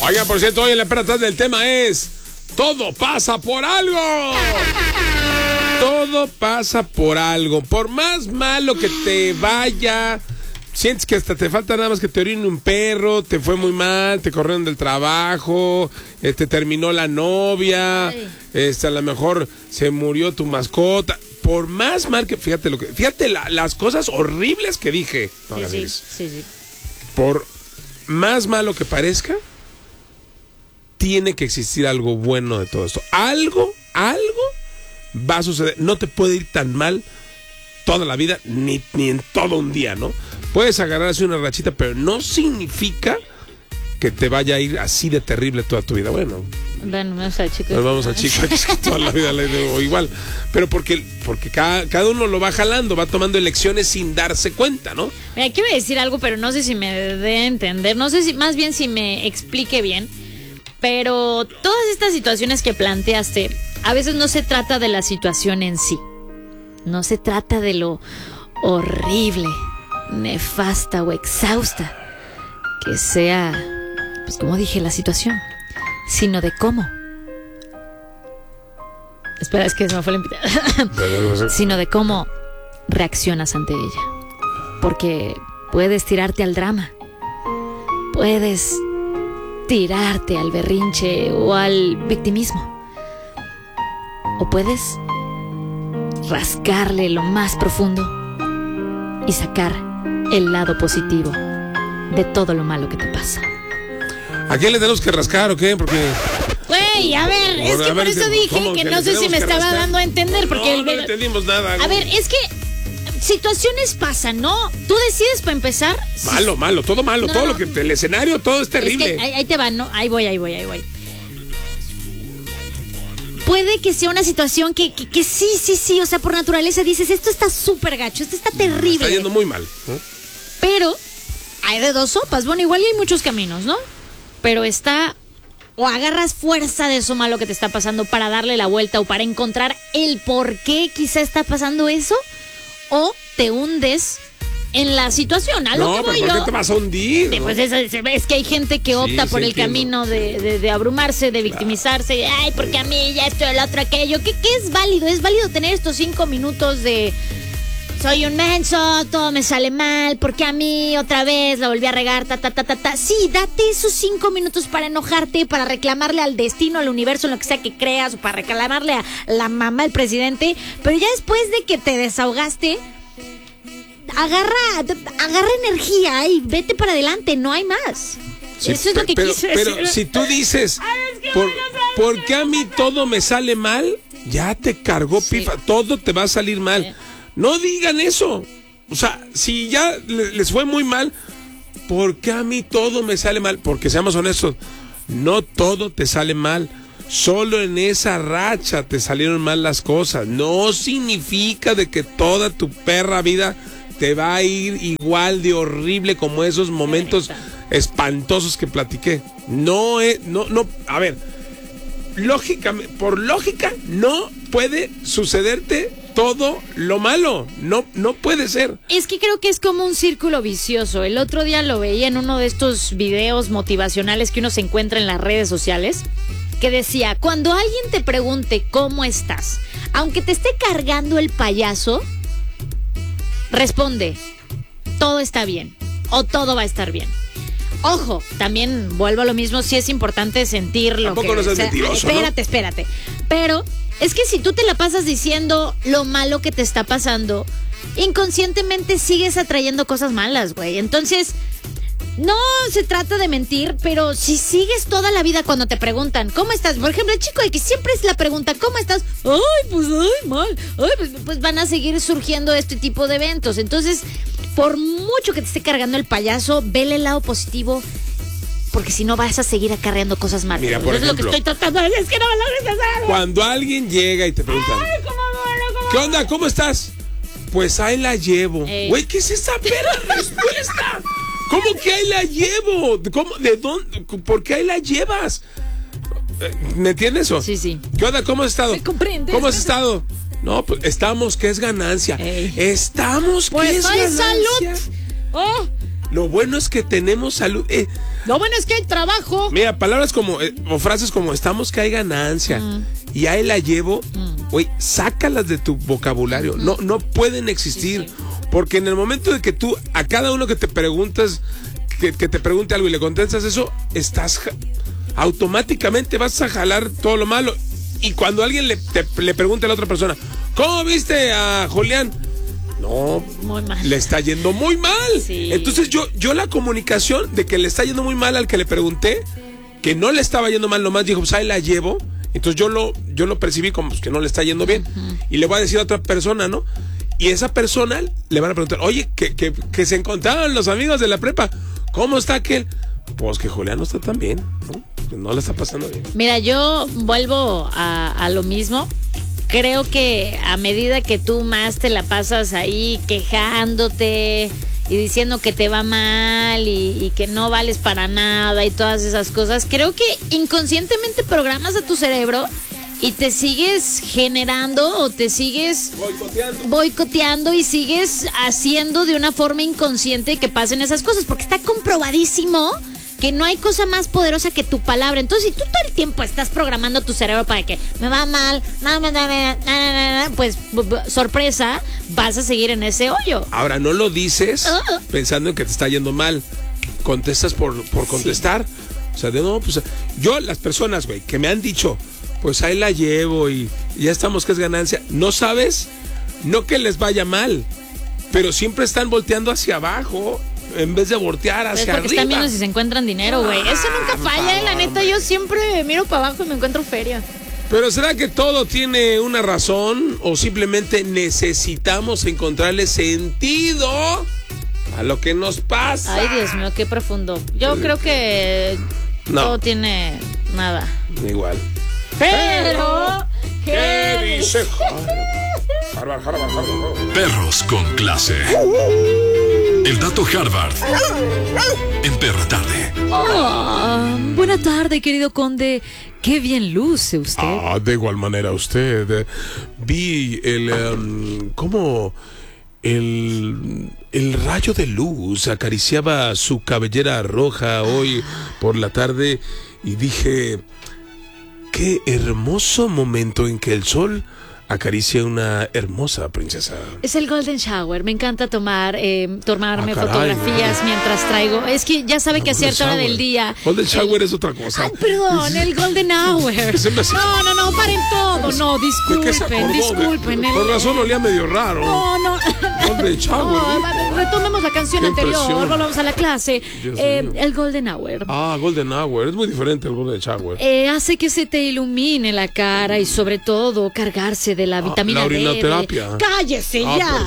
Oigan, por cierto, hoy en la perra del tema es: todo pasa por algo. Todo pasa por algo. Por más malo que te vaya, sientes que hasta te falta nada más que te orine un perro, te fue muy mal, te corrieron del trabajo, te terminó la novia, a lo mejor se murió tu mascota. Por más mal que, fíjate las cosas horribles que dije. No, sí. Por más malo que parezca, tiene que existir algo bueno de todo esto. Algo va a suceder. No te puede ir tan mal toda la vida, ni en todo un día, ¿no? Puedes agarrar así una rachita, pero no significa que te vaya a ir así de terrible toda tu vida. Bueno, vamos a Chico. Nos vamos a Chico toda la vida o igual. Pero porque cada uno lo va jalando, va tomando elecciones sin darse cuenta, ¿no? Mira, quiero decir algo, pero no sé si me dé a entender. No sé si, más bien si me explique bien. Pero todas estas situaciones que planteaste, a veces no se trata de la situación en sí. No se trata de lo horrible, nefasta o exhausta que sea, pues como dije, la situación, sino de cómo. Espera, es que se me fue la invitación. Sino de cómo reaccionas ante ella. Porque puedes tirarte al drama. Puedes tirarte al berrinche o al victimismo. O puedes rascarle lo más profundo y sacar el lado positivo de todo lo malo que te pasa. ¿A quién le tenemos que rascar o qué? Porque... Güey, a ver, es que por eso dije que no sé si me estaba dando a entender. Porque no entendimos nada. A ver, es que situaciones pasan, ¿no? Tú decides para empezar. Malo, todo malo, todo lo que el escenario, todo es terrible. Es que ahí te va, ¿no? Ahí voy. Puede que sea una situación que sí, o sea, por naturaleza dices, esto está súper gacho, esto está terrible. Está yendo muy mal, ¿no? Pero hay de dos sopas. Bueno, igual hay muchos caminos, ¿no? Pero o agarras fuerza de eso malo que te está pasando para darle la vuelta o para encontrar el por qué quizá está pasando eso, o te hundes en la situación. ¿Por qué te vas a hundir? Pues es que hay gente que opta por el camino de abrumarse, de victimizarse. Ay, porque a mí ya esto, el otro, aquello. ¿Qué es válido? Es válido tener estos 5 minutos de... Soy un menso, todo me sale mal, porque a mí otra vez la volví a regar, Sí, date esos 5 minutos para enojarte, para reclamarle al destino, al universo, en lo que sea que creas, o para reclamarle a la mamá del presidente. Pero ya después de que te desahogaste, agarra energía y vete para adelante, no hay más. Sí, eso es lo que quise decir. Pero si tú dices, ¿por qué a mí todo me sale mal? Ya te cargó pifa, todo te va a salir mal. No digan eso. O sea, si ya les fue muy mal, ¿por qué a mí todo me sale mal? Porque seamos honestos, no todo te sale mal. Solo en esa racha te salieron mal las cosas. No significa de que toda tu perra vida te va a ir igual de horrible como esos momentos espantosos que platiqué. No, a ver, por lógica, no puede sucederte todo lo malo. No puede ser. Es que creo que es como un círculo vicioso. El otro día lo veía en uno de estos videos motivacionales que uno se encuentra en las redes sociales, que decía, cuando alguien te pregunte cómo estás, aunque te esté cargando el payaso, responde, todo está bien, o todo va a estar bien. Ojo, también vuelvo a lo mismo, sí es importante sentir lo Tampoco que... no seas mentiroso, Espérate. Pero es que si tú te la pasas diciendo lo malo que te está pasando, inconscientemente sigues atrayendo cosas malas, güey. Entonces, no se trata de mentir, pero si sigues toda la vida cuando te preguntan, ¿cómo estás? Por ejemplo, el chico de que siempre es la pregunta, ¿cómo estás? Mal. Pues van a seguir surgiendo este tipo de eventos. Entonces, por mucho que te esté cargando el payaso, vele el lado positivo, porque si no vas a seguir acarreando cosas malas. Mira, por ejemplo, es lo que estoy tratando de decir, es que no me lo hagas. Cuando alguien llega y te pregunta, ¿qué onda? ¿Cómo estás? Pues ahí la llevo. Güey, ¿qué es esa perra respuesta? ¿Cómo que ahí la llevo? ¿Cómo? ¿De dónde? ¿Por qué ahí la llevas? ¿Me entiendes eso? Sí. ¿Qué onda? ¿Cómo has estado? ¿Me comprendes? ¿Cómo has estado? No, pues estamos, que es ganancia. Estamos, que es ganancia. Salud. Lo bueno es que tenemos salud. Lo bueno es que hay trabajo. Mira, palabras como, o frases como, estamos que hay ganancia, y ahí la llevo, güey, sácalas de tu vocabulario. No pueden existir. Sí. Porque en el momento de que tú, a cada uno que te preguntas, que te pregunte algo y le contestas eso, automáticamente vas a jalar todo lo malo. Y cuando alguien le pregunta a la otra persona, ¿cómo viste a Julián? No, muy mal. Le está yendo muy mal. Sí. Entonces yo la comunicación de que le está yendo muy mal al que le pregunté, que no le estaba yendo mal, nomás dijo, pues ahí la llevo. Entonces yo lo percibí como pues, que no le está yendo bien. Y le voy a decir a otra persona, ¿no? Y esa persona le van a preguntar, oye, que se encontraron los amigos de la prepa, ¿cómo está aquel? Pues que Julián no está tan bien, ¿no? No le está pasando bien. Mira, yo vuelvo a lo mismo. Creo que a medida que tú más te la pasas ahí quejándote y diciendo que te va mal y que no vales para nada y todas esas cosas, creo que inconscientemente programas a tu cerebro y te sigues generando o te sigues boicoteando y sigues haciendo de una forma inconsciente que pasen esas cosas, porque está comprobadísimo que no hay cosa más poderosa que tu palabra. Entonces, si tú todo el tiempo estás programando tu cerebro para que me va mal, pues sorpresa, vas a seguir en ese hoyo. Ahora, no lo dices pensando en que te está yendo mal. Contestas por contestar. Sí. O sea, pues yo, las personas, güey, que me han dicho, pues ahí la llevo y ya estamos que es ganancia. No sabes, no que les vaya mal, pero siempre están volteando hacia abajo en vez de voltear hacia arriba. Porque están viendo si se encuentran dinero, güey. Eso nunca falla, la neta. Yo siempre miro para abajo y me encuentro feria. Pero ¿será que todo tiene una razón o simplemente necesitamos encontrarle sentido a lo que nos pasa? Ay, Dios mío, qué profundo. Yo creo que todo tiene nada. Igual. Pero ¿qué dice Harvard? Perros con clase. El dato Harvard en Perra Tarde. Buena tarde, querido conde. Qué bien luce usted. De igual manera usted. Vi cómo el rayo de luz acariciaba su cabellera roja hoy por la tarde y dije, qué hermoso momento en que el sol acaricia una hermosa princesa. Es el Golden Shower. Me encanta tomarme fotografías mientras traigo. Es que ya sabe que a cierta hora del día. Golden Shower es otra cosa. Ay, perdón, el Golden Hour. No, paren todo. No, disculpen. Por razón olía medio raro. No. Golden Shower. Retomemos la canción anterior. Volvamos a la clase. El Golden Hour. Golden Hour. Es muy diferente el Golden Shower. Hace que se te ilumine la cara y sobre todo cargarse de la vitamina D. La orinoterapia. Cállese ya.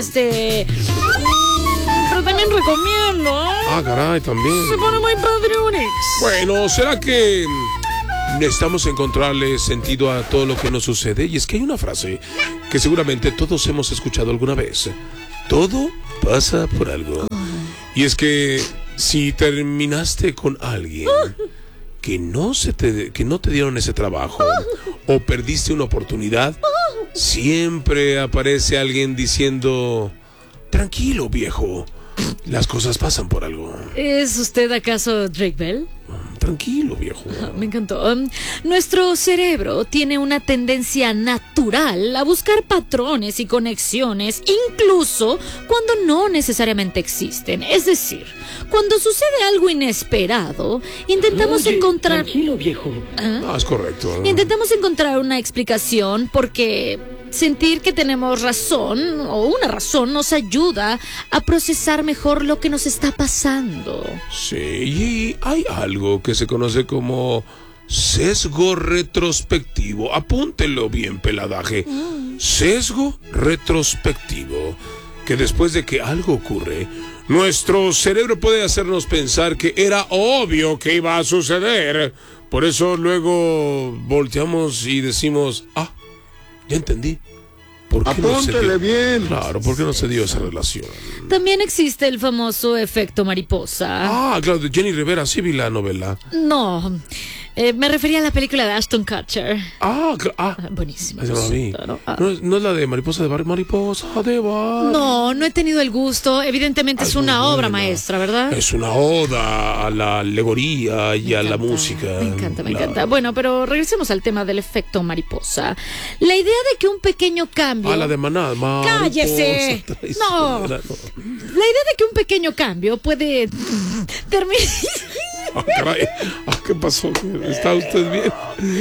Pero también recomiendo. Caray, también. Se pone muy padre Unix. Bueno, ¿será que necesitamos encontrarle sentido a todo lo que nos sucede? Y es que hay una frase que seguramente todos hemos escuchado alguna vez. Todo pasa por algo. Y es que si terminaste con alguien que no te dieron ese trabajo o perdiste una oportunidad, siempre aparece alguien diciendo, tranquilo viejo, las cosas pasan por algo. ¿Es usted acaso Drake Bell? Tranquilo viejo. Me encantó. Nuestro cerebro tiene una tendencia natural a buscar patrones y conexiones, incluso cuando no necesariamente existen. Es decir, cuando sucede algo inesperado, intentamos encontrar... Tranquilo, viejo. Es correcto. Intentamos encontrar una explicación porque sentir que tenemos razón o una razón nos ayuda a procesar mejor lo que nos está pasando. Sí, y hay algo que se conoce como sesgo retrospectivo. Apúntelo bien, peladaje. Sesgo retrospectivo. Que después de que algo ocurre, nuestro cerebro puede hacernos pensar que era obvio que iba a suceder. Por eso luego volteamos y decimos, ya entendí. ¿Por qué apúntele bien. Claro, ¿por qué no se dio esa relación? También existe el famoso efecto mariposa. Claro, de Jenny Rivera, sí vi la novela. No, Me refería a la película de Ashton Kutcher. Buenísima. Esa no la vi. ¿No? No es la de Mariposa de Bar. Mariposa de Bar. No he tenido el gusto. Evidentemente es una obra maestra, ¿verdad? Es una oda a la alegoría y a la música. Me encanta. Bueno, pero regresemos al tema del efecto mariposa. La idea de que un pequeño cambio... La de Maná. ¡Cállese! No. La idea de que un pequeño cambio puede terminar... Caray. ¿Qué pasó? ¿Está usted bien?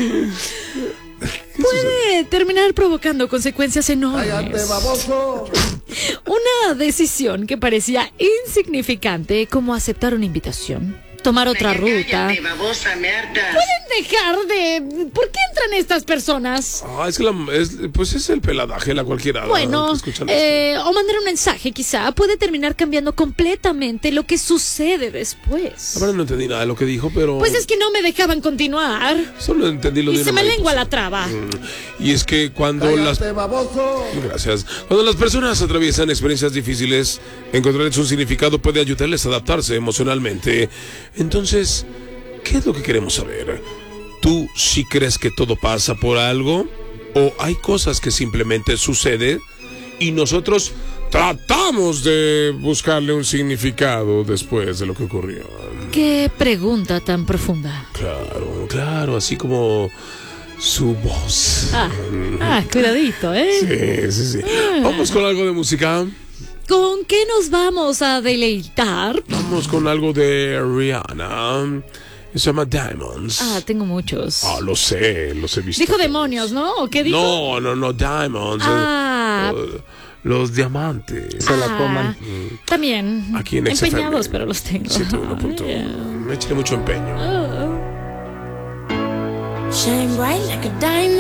Puede terminar provocando consecuencias enormes. ¡Cállate, baboso! Una decisión que parecía insignificante, como aceptar una invitación, tomar otra ruta. Cállate, babosa, merda. ¿Pueden dejar de...? ¿Por qué entran estas personas? Es que pues es el peladaje, la cualquiera. Bueno, o mandar un mensaje quizá puede terminar cambiando completamente lo que sucede después. Ahora no entendí nada de lo que dijo, pero... Pues es que no me dejaban continuar. Solo entendí lo de... Y se me lengua la traba. Y es que cuando ¡Cállate, baboso! Gracias. Cuando las personas atraviesan experiencias difíciles, encontrarles un significado puede ayudarles a adaptarse emocionalmente. Entonces, ¿qué es lo que queremos saber? ¿Tú sí crees que todo pasa por algo? ¿O hay cosas que simplemente suceden y nosotros tratamos de buscarle un significado después de lo que ocurrió? Qué pregunta tan profunda. Claro, así como su voz. Cuidadito, ¿eh? Sí. Vamos con algo de música. ¿Con qué nos vamos a deleitar? Vamos con algo de Rihanna. Se llama Diamonds. Tengo muchos. Los he visto. Dijo demonios, ¿no? ¿O qué dijo? No, Diamonds. Los diamantes. Se la coman. También. Aquí en empeñados, XFM. pero los tengo. 101.1. Me eché mucho empeño. Shine bright like a diamond.